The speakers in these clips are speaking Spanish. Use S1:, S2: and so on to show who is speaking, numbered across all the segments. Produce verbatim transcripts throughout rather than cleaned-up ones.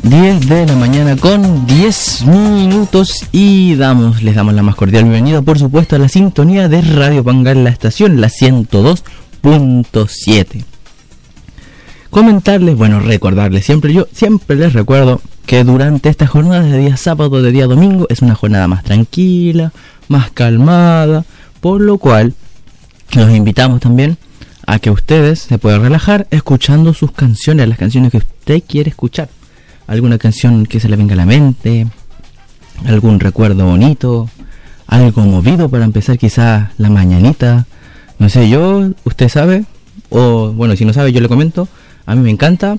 S1: diez de la mañana con diez minutos y damos, les damos la más cordial bienvenida, por supuesto, a la sintonía de Radio Pangal, la estación, la ciento dos punto siete. Comentarles, bueno, recordarles siempre, yo siempre les recuerdo que durante estas jornadas de día sábado, de día domingo, es una jornada más tranquila, más calmada, por lo cual los invitamos también a que ustedes se puedan relajar escuchando sus canciones, las canciones que usted quiere escuchar. Alguna canción que se le venga a la mente, algún recuerdo bonito, algo movido para empezar quizás la mañanita. No sé, yo, usted sabe, o bueno, si no sabe yo le comento, a mí me encanta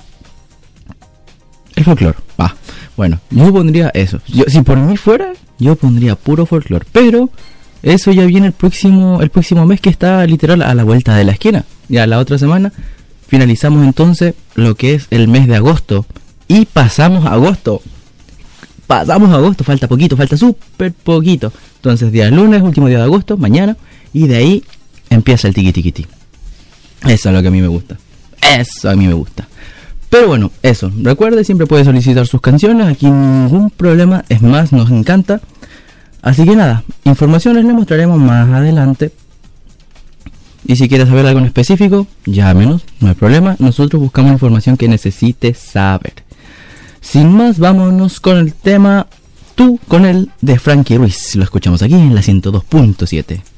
S1: el folclore. Ah, bueno, yo pondría eso. Yo, si por mí fuera, yo pondría puro folclore, pero eso ya viene el próximo el próximo mes, que está literal a la vuelta de la esquina. Ya la otra semana finalizamos entonces lo que es el mes de agosto. Y pasamos a agosto. Pasamos a agosto, falta poquito, falta súper poquito. Entonces día lunes, último día de agosto, mañana. Y de ahí empieza el tiqui tiqui ti. Eso es lo que a mí me gusta. Eso a mí me gusta. Pero bueno, eso. Recuerde, siempre puede solicitar sus canciones. Aquí ningún problema. Es más, nos encanta. Así que nada, informaciones les mostraremos más adelante. Y si quieres saber algo en específico, llámenos, no hay problema. Nosotros buscamos la información que necesites saber. Sin más, vámonos con el tema Tú con él de Frankie Ruiz. Lo escuchamos aquí en la ciento dos punto siete.